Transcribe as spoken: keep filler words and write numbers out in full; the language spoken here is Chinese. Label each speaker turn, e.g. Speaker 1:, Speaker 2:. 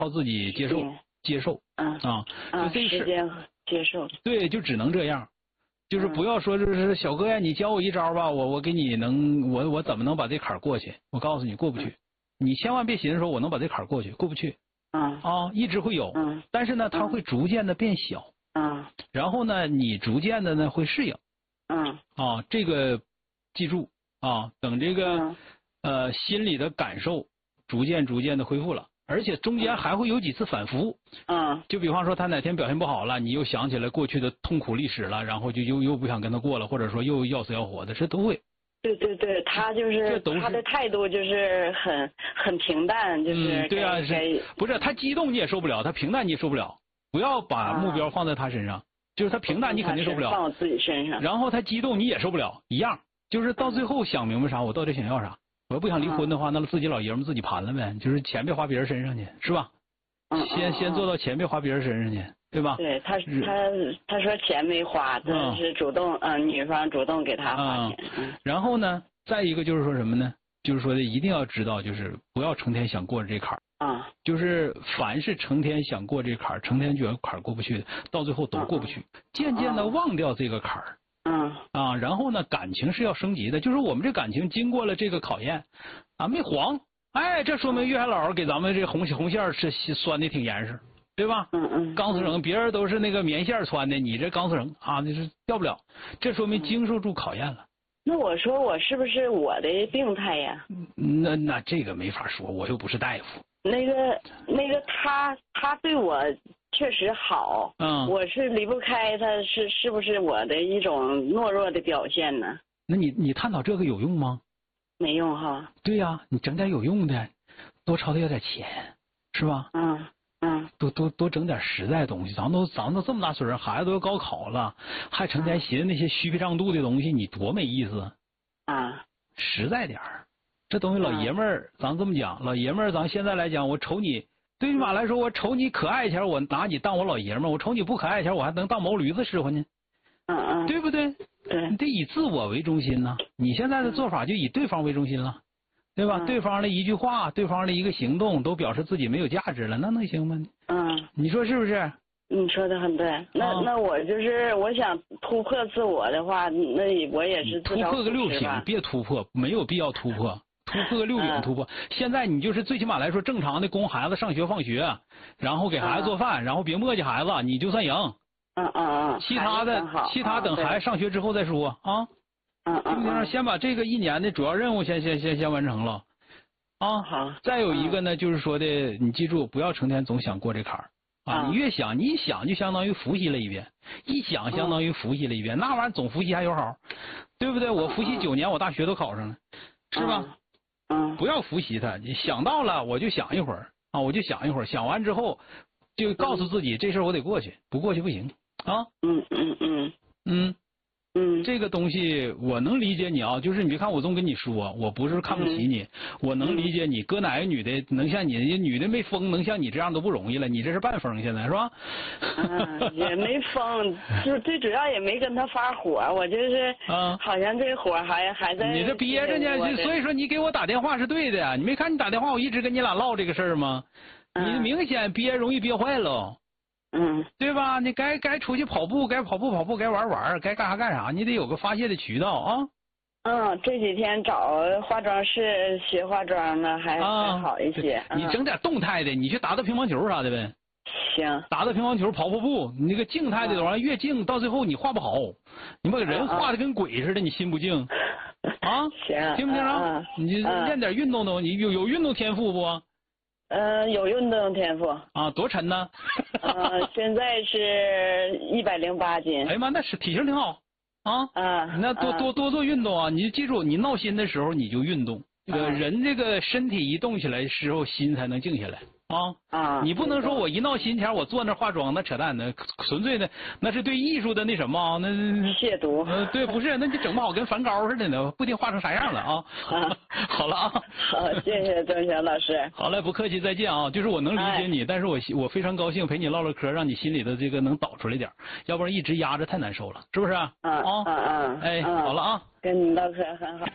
Speaker 1: 靠自己接受，
Speaker 2: 嗯、
Speaker 1: 接受，
Speaker 2: 嗯
Speaker 1: 啊，
Speaker 2: 啊，
Speaker 1: 就这事
Speaker 2: 时间接受，
Speaker 1: 对，就只能这样，就是不要说就是小哥呀，你教我一招吧，我我给你能，我我怎么能把这坎儿过去？我告诉你过不去，你千万别寻思说我能把这坎儿过去，过不去，
Speaker 2: 嗯
Speaker 1: 啊，一直会有，
Speaker 2: 嗯，
Speaker 1: 但是呢，它会逐渐的变小，
Speaker 2: 嗯，
Speaker 1: 然后呢，你逐渐的呢会适应，
Speaker 2: 嗯，
Speaker 1: 啊，这个记住啊，等这个、
Speaker 2: 嗯、
Speaker 1: 呃心理的感受逐渐逐渐的恢复了。而且中间还会有几次反复，
Speaker 2: 嗯，
Speaker 1: 就比方说他哪天表现不好了，你又想起来过去的痛苦历史了，然后就又又不想跟他过了，或者说又要死要活的，这都会。
Speaker 2: 对对对，他就是他的态度就是很很平淡，就是、
Speaker 1: 嗯、对啊，是不是他激动你也受不了，他平淡你也受不了，不要把目标放在他身上，啊、就是他平淡你肯定受不了，
Speaker 2: 放我自己身上，
Speaker 1: 然后他激动你也受不了，一样，就是到最后想明白啥，我到底想要啥。我要不想离婚的话，那自己老爷们自己盘了呗，就是钱别花别人身上去，是吧？
Speaker 2: 嗯、
Speaker 1: 先先做到钱别花别人身上去，对吧？
Speaker 2: 对他他他说钱没花，但是主动嗯、呃、女方主动给他花钱。
Speaker 1: 嗯。然后呢，再一个就是说什么呢？就是说的一定要知道，就是不要成天想过这坎儿。
Speaker 2: 啊。
Speaker 1: 就是凡是成天想过这坎儿，成天觉得坎儿过不去的，到最后都过不去，渐渐的忘掉这个坎儿。
Speaker 2: 嗯
Speaker 1: 啊，然后呢，感情是要升级的，就是我们这感情经过了这个考验，啊，没黄，哎，这说明岳海老给咱们这红红线是拴的挺严实，对吧？
Speaker 2: 嗯嗯。
Speaker 1: 钢丝绳，别人都是那个棉线穿的，你这钢丝绳啊，那是掉不了，这说明经受住考验了。
Speaker 2: 那我说我是不是我的病态呀？
Speaker 1: 那那这个没法说，我又不是大夫。
Speaker 2: 那个那个他他对我确实好，
Speaker 1: 嗯，
Speaker 2: 我是离不开他，是是不是我的一种懦弱的表现呢？
Speaker 1: 那你你探讨这个有用吗？
Speaker 2: 没用哈。
Speaker 1: 对呀、啊，你整点有用的，多朝他要点钱，是吧？
Speaker 2: 嗯嗯。
Speaker 1: 多多多整点实在东西，咱们都咱们都这么大岁数，孩子都要高考了，还成天寻思那些虚皮胀肚的东西，你多没意思
Speaker 2: 啊！
Speaker 1: 实在点儿，这东西老爷们儿，咱这么讲，老爷们儿，咱现在来讲，我瞅你。对于马来说，我瞅你可爱前，我拿你当我老爷们儿；我瞅你不可爱前，我还能当毛驴子使唤呢，
Speaker 2: 嗯嗯，
Speaker 1: 对不对？
Speaker 2: 对，
Speaker 1: 你得以自我为中心呐。你现在的做法就以对方为中心了，对吧？
Speaker 2: 嗯、
Speaker 1: 对方的一句话，对方的一个行动，都表示自己没有价值了，那能行吗？
Speaker 2: 嗯，
Speaker 1: 你说是不是？
Speaker 2: 你说的很对。那、啊、那我就是我想突破自我的话，那我也是
Speaker 1: 突破个六平，别突破，没有必要突破。突破个六饼突破、嗯，现在你就是最起码来说正常的供孩子上学放学，然后给孩子做饭，嗯、然后别磨叽孩子，你就算赢。
Speaker 2: 嗯嗯嗯。
Speaker 1: 其他的其他等孩子上学之后再说啊。
Speaker 2: 嗯嗯。
Speaker 1: 听不听？先把这个一年的主要任务先先先先完成了。啊。
Speaker 2: 好。
Speaker 1: 再有一个呢，就是说的，你记住，不要成天总想过这坎儿啊！你越想，你一想就相当于复习了一遍，一想相当于复习了一遍，那玩意儿总复习还有好，对不对？我复习九年，我大学都考上了，是吧？
Speaker 2: 嗯，
Speaker 1: 不要复习它，你想到了我就想一会儿啊，我就想一会儿，想完之后就告诉自己、嗯、这事儿我得过去，不过去不行啊。
Speaker 2: 嗯嗯嗯
Speaker 1: 嗯
Speaker 2: 嗯，
Speaker 1: 这个东西我能理解你啊，就是你别看我这么跟你说，我不是看不起你，嗯、我能理解你。搁哪个女的能像你，女的没疯能像你这样都不容易了，你这是半疯现在是吧？
Speaker 2: 嗯，也没疯，就最主要也没跟他发火，我就是啊，好像这火还还在。
Speaker 1: 你这憋着呢，所以说你给我打电话是对的，你没看你打电话我一直跟你俩唠这个事儿吗？嗯、你明显憋容易憋坏了。
Speaker 2: 嗯，
Speaker 1: 对吧？你该该出去跑步，该跑步跑步，该玩玩，该干啥干啥，你得有个发泄的渠道啊。
Speaker 2: 嗯，这几天找化妆室学化妆呢，还、啊、还好一些。
Speaker 1: 你整点动态的，你去打打乒乓球啥的呗。
Speaker 2: 行。打
Speaker 1: 打乒乓球，跑跑步，你那个静态的玩意儿越静，到最后你画不好，你把人画的跟鬼似的，你心不静。啊。
Speaker 2: 行。
Speaker 1: 听不听啊？你练点运动的，你有有运动天赋不？
Speaker 2: 呃，有运动天赋
Speaker 1: 啊，多沉呢？
Speaker 2: 呃，现在是一百零八斤。
Speaker 1: 哎呀妈，那是体型挺好啊！
Speaker 2: 啊，
Speaker 1: 那多、啊、多多做运动啊！你记住，你闹心的时候你就运动。这个、啊、人这个身体一动起来的时候，心才能静下来啊！
Speaker 2: 啊，
Speaker 1: 你不能说我一闹心前我坐那化妆，那扯淡，那纯粹的那是对艺术的那什么那
Speaker 2: 亵渎。
Speaker 1: 呃，对，不是，那你整不好跟梵高似的呢，不一定画成啥样了啊！啊好了啊，
Speaker 2: 好，谢谢郑翔老师。
Speaker 1: 好嘞，不客气，再见啊！就是我能理解你，哎、但是我我非常高兴陪你唠唠嗑，让你心里的这个能导出来点，要不然一直压着太难受了，是不是？
Speaker 2: 啊啊啊！
Speaker 1: 哎，
Speaker 2: 啊
Speaker 1: 好了啊，
Speaker 2: 跟你唠嗑很好。